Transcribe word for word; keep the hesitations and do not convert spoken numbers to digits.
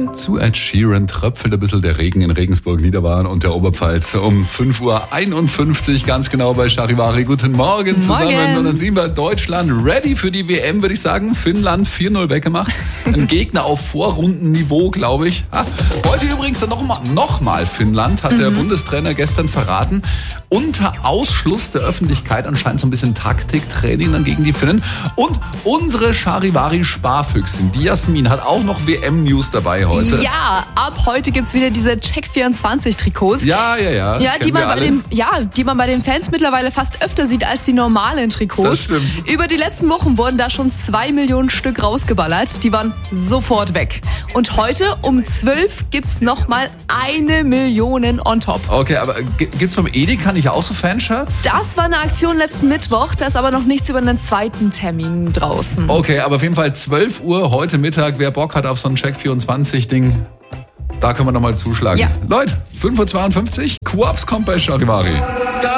Parallel zu Ed Sheeran tröpfelt ein bisschen der Regen in Regensburg, Niederbayern und der Oberpfalz um fünf Uhr einundfünfzig, ganz genau bei Charivari. Guten Morgen zusammen. Morgen. Und dann sehen wir Deutschland ready für die W M, würde ich sagen. Finnland vier null weggemacht. Ein Gegner auf Vorrundenniveau, glaube ich. Ah, heute übrigens dann nochmal noch mal Finnland, hat mhm. der Bundestrainer gestern verraten. Unter Ausschluss der Öffentlichkeit anscheinend so ein bisschen Taktiktraining dann gegen die Finnen. Und unsere Charivari-Sparfüchsin, die Jasmin, hat auch noch W M-News dabei heute. Ja, ab heute gibt's wieder diese Check vierundzwanzig Trikots. Ja, ja, ja. Ja, die man, bei alle. den, ja, die man bei den Fans mittlerweile fast öfter sieht als die normalen Trikots. Das stimmt. Über die letzten Wochen wurden da schon zwei Millionen Stück rausgeballert. Die waren sofort weg. Und heute um zwölf gibt's nochmal eine Million on top. Okay, aber g- gibt's beim Edeka nicht auch so Fanshirts? Das war eine Aktion letzten Mittwoch. Da ist aber noch nichts über einen zweiten Termin draußen. Okay, aber auf jeden Fall zwölf Uhr heute Mittag. Wer Bock hat auf so ein Check vierundzwanzig Ding, da können wir nochmal zuschlagen. Ja. Leute, fünf Uhr zweiundfünfzig, Quaps kommt bei Charivari.